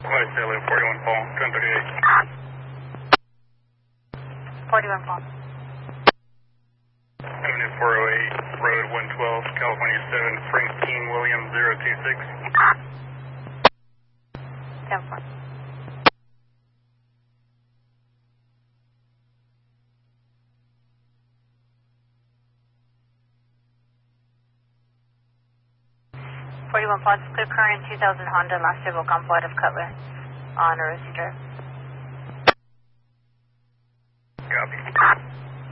West LA 41 Paul, 1038. 41 Paul. Avenue 408, Road 112, California 7, Frank King William 026. 10-4. Clear current 2000 Honda Master will come out of Cutler on Rosie Drive.